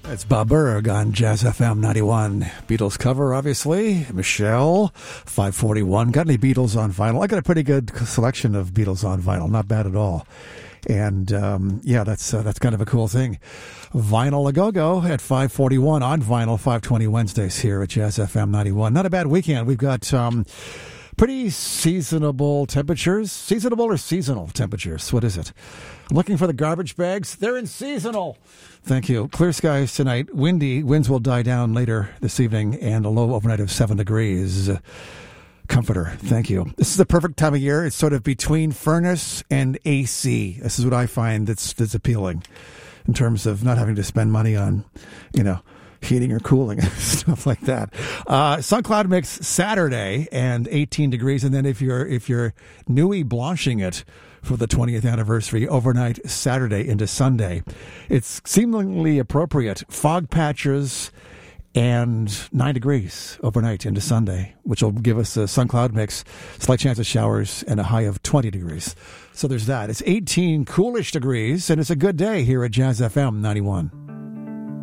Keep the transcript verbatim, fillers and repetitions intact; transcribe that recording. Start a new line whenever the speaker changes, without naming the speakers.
It's Bob Berg on Jazz F M ninety-one. Beatles cover, obviously. Michelle, five forty-one. Got any Beatles on vinyl? I got a pretty good selection of Beatles on vinyl. Not bad at all. And, um, yeah, that's uh, that's kind of a cool thing. Vinyl a go-go at five forty-one on vinyl, five twenty Wednesdays here at Jazz F M ninety-one. Not a bad weekend. We've got um, pretty seasonable temperatures. Seasonable or seasonal temperatures? What is it? I'm looking for the garbage bags. They're in seasonal. Thank you. Clear skies tonight. Windy. Winds will die down later this evening, and a low overnight of seven degrees. Comforter. Thank you. This is the perfect time of year. It's sort of between furnace and A C. This is what I find that's, that's appealing in terms of not having to spend money on, you know, heating or cooling and stuff like that. Uh, sun cloud mix Saturday and eighteen degrees. And then if you're, if you're Nuit Blanching it for the twentieth anniversary, overnight Saturday into Sunday, it's seemingly appropriate. Fog patches and nine degrees overnight into Sunday, which will give us a sun cloud mix, slight chance of showers, and a high of twenty degrees. So there's that. It's eighteen coolish degrees, and it's a good day here at Jazz F M ninety-one.